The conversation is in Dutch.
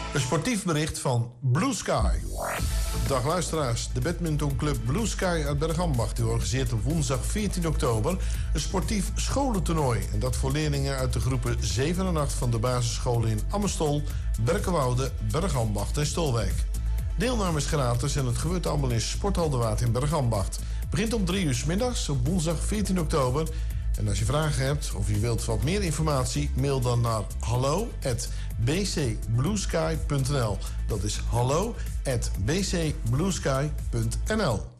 Een sportief bericht van Blue Sky. Dag luisteraars, de badmintonclub Blue Sky uit Bergambacht die organiseert op woensdag 14 oktober een sportief scholentoernooi. En dat voor leerlingen uit de groepen 7 en 8 van de basisscholen in Amersfoort, Berkenwoude, Bergambacht en Stolwijk. Deelname is gratis en het gebeurt allemaal in Sporthal de Waard in Bergambacht. Begint om 3 uur 's middags op woensdag 14 oktober. En als je vragen hebt of je wilt wat meer informatie, mail dan naar hallo@bcbluesky.nl. Dat is hallo@bcbluesky.nl.